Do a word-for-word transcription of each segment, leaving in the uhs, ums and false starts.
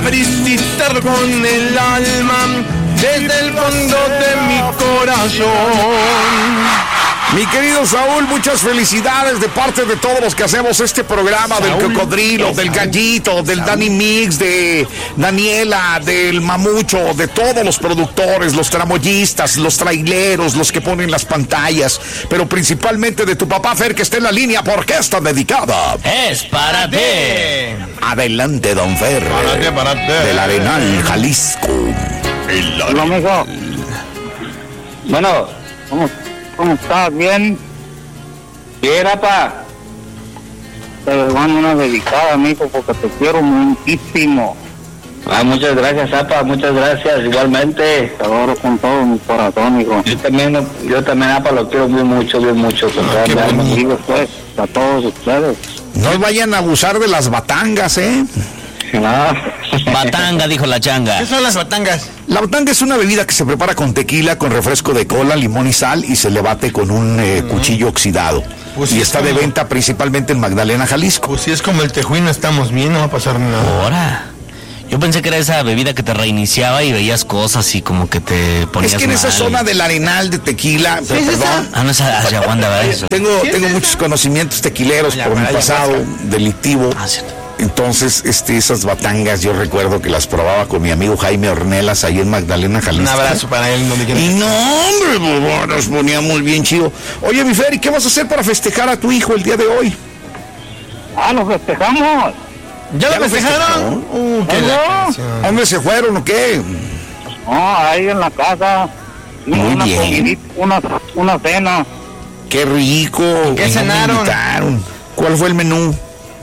felicitarlo con el alma, desde el fondo de mi corazón. Mi querido Saúl, muchas felicidades de parte de todos los que hacemos este programa, Saúl, del Cocodrilo, del Gallito, del Saúl. Dani Mix, de Daniela, del Mamucho, de todos los productores, los tramoyistas, los traileros, los que ponen las pantallas, pero principalmente de tu papá Fer, que está en la línea, porque está dedicada. Es para ti. Adelante, don Fer. Para ti, para ti. Del Arenal, Jalisco. El Hola, mijo. Bueno, ¿cómo ¿Cómo estás? ¿Bien? Bien, apa. Te mando una dedicada, mijo, porque te quiero muchísimo. Ah, muchas gracias, apa, muchas gracias. Igualmente, te adoro con todo mi corazón, hijo. Yo también, yo también, apa, lo quiero muy mucho, bien mucho. Ah, qué bonito. Pues, a todos ustedes. No vayan a abusar de las batangas, ¿eh? No. Batanga, dijo la changa. ¿Qué son las batangas? La batanga es una bebida que se prepara con tequila, con refresco de cola, limón y sal, y se le bate con un eh, uh-huh. cuchillo oxidado. Pues y está como... de venta principalmente en Magdalena, Jalisco. Pues si es como el tejuino, estamos bien, no va a pasar nada. Ahora, yo pensé que era esa bebida que te reiniciaba y veías cosas y como que te ponías. Es que en mal. Esa zona del Arenal de tequila, ¿Sí pero, es perdón. Ah, no es ayahuasca, ¿verdad? Eso. Tengo, ¿Sí tengo es muchos conocimientos tequileros Ay, por mi pasado delictivo. Ah, cierto. Entonces, este, esas batangas yo recuerdo que las probaba con mi amigo Jaime Ornelas ahí en Magdalena, Jalisco. Un abrazo para él. No y no, hombre, bobo, nos ponía muy bien chido. Oye, mi Fer, ¿y qué vas a hacer para festejar a tu hijo el día de hoy? Ah, lo festejamos. ¿Ya, ¿Ya lo festejaron? Uh, ¿qué ¿A dónde se fueron o qué? No, ahí en la casa. Muy una bien. Comidita, una, una cena. Qué rico. ¿Qué cenaron? ¿Cuál fue el menú?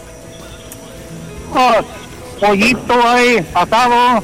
Oh, pollito ahí, asado.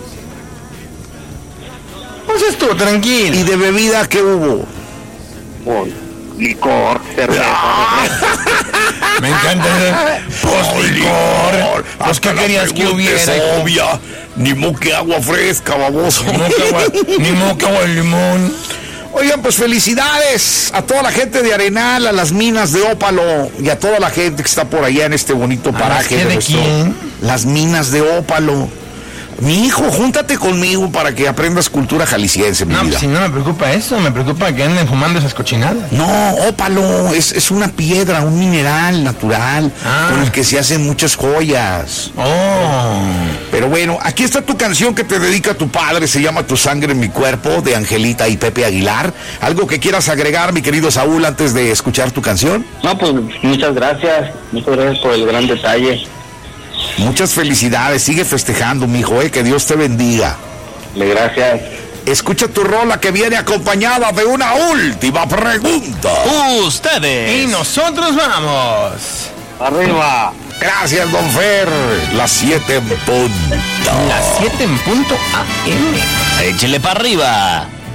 Pues estuvo tranquilo. ¿Y de bebida qué hubo? Oh, licor, cerveza. Me encanta. Pues licor. Pues ¿qué querías que hubiera? Obvia. Ni moque agua fresca, baboso. Ni moque agua, ni moque agua de limón. Oigan, pues felicidades a toda la gente de Arenal, a las minas de Ópalo y a toda la gente que está por allá en este bonito paraje. ¿De, de nuestro, quién? Las minas de Ópalo. Mi hijo, júntate conmigo para que aprendas cultura jalisciense, mi no, vida. Pues si no me preocupa eso, me preocupa que anden fumando esas cochinadas. No, ópalo, es, es una piedra, un mineral natural, ah. con el que se hacen muchas joyas. Oh. Pero bueno, aquí está tu canción que te dedica tu padre, se llama Tu sangre en mi cuerpo, de Angelita y Pepe Aguilar. ¿Algo que quieras agregar, mi querido Saúl, antes de escuchar tu canción? No, pues muchas gracias, muchas gracias por el gran detalle. Muchas felicidades, sigue festejando, mijo, eh, que Dios te bendiga. Gracias. Escucha tu rola que viene acompañada de una última pregunta. Ustedes. Y nosotros vamos. Arriba. Gracias, don Fer. Las siete en punto. Las siete en punto A M. Échele para arriba.